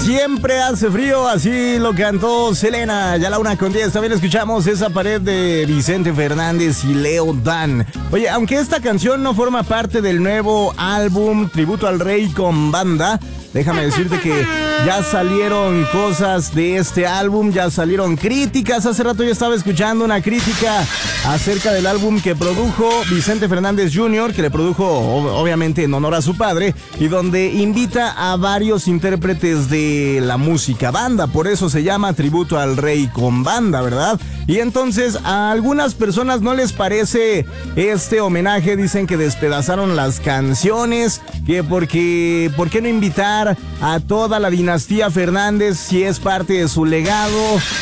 Siempre hace frío, así lo cantó Selena. Ya la 1:10. También escuchamos Esa pared de Vicente Fernández y Leo Dan. Oye, aunque esta canción no forma parte del nuevo álbum Tributo al Rey con Banda, déjame decirte que ya salieron cosas de este álbum, ya salieron críticas. Hace rato yo estaba escuchando una crítica acerca del álbum que produjo Vicente Fernández Jr., que le produjo obviamente en honor a su padre, y donde invita a varios intérpretes de la música banda. Por eso se llama Tributo al Rey con Banda, ¿verdad? Y entonces a algunas personas no les parece este homenaje, dicen que despedazaron las canciones, que ¿por qué no invitar a toda la dinastía Fernández si es parte de su legado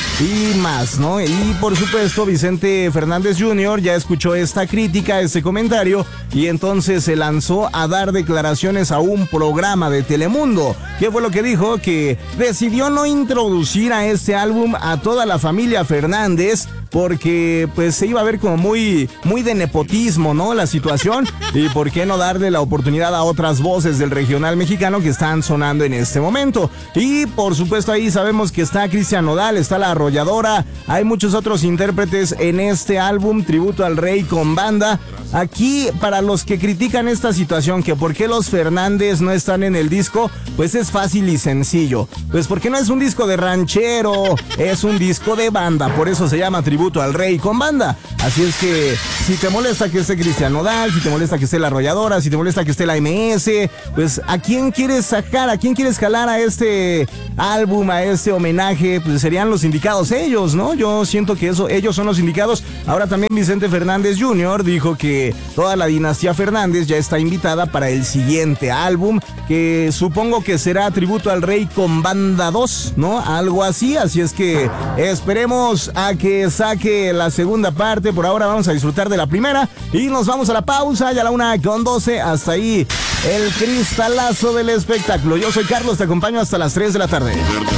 y más, ¿no? Y por supuesto Vicente Fernández Jr. ya escuchó esta crítica, este comentario, y entonces se lanzó a dar declaraciones a un programa de Telemundo. ¿Qué fue lo que dijo? Que decidió no introducir a este álbum a toda la familia Fernández porque pues se iba a ver como muy de nepotismo, ¿no? La situación, y por qué no darle la oportunidad a otras voces del regional mexicano que están sonando en este momento. Y por supuesto ahí sabemos que está Cristian Nodal, está La Arrolladora, hay muchos otros intérpretes en este álbum Tributo al Rey con Banda. Aquí, para los que critican esta situación, que por qué los Fernández no están en el disco, pues es fácil y sencillo. Pues porque no es un disco de ranchero, es un disco de banda, por eso se llama Tributo al Rey con Banda. Así es que si te molesta que esté Cristian Nodal, si te molesta que esté La Arrolladora, si te molesta que esté la MS, pues ¿a quién quieres sacar? ¿A quién quieres jalar a este álbum, a este homenaje? Pues serían los indicados ellos, ¿no? Yo siento que ellos son los indicados. Ahora también Vicente Fernández Jr. dijo que toda la dinastía Fernández ya está invitada para el siguiente álbum, que supongo que será Tributo al Rey con Banda 2, ¿no? Algo así. Así es que esperemos a que saque la segunda parte. Por ahora vamos a disfrutar de la primera y nos vamos a la pausa. Ya a la 1:12. Hasta ahí el cristalazo del espectáculo. Yo soy Carlos, te acompaño hasta las 3 de la tarde.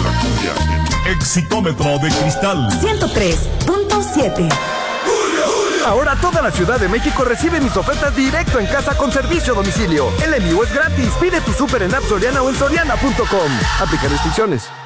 Exitómetro de cristal 103.7. Ahora toda la Ciudad de México recibe mis ofertas directo en casa con servicio a domicilio. El envío es gratis. Pide tu súper en App Soriana o en soriana.com. Aplica restricciones.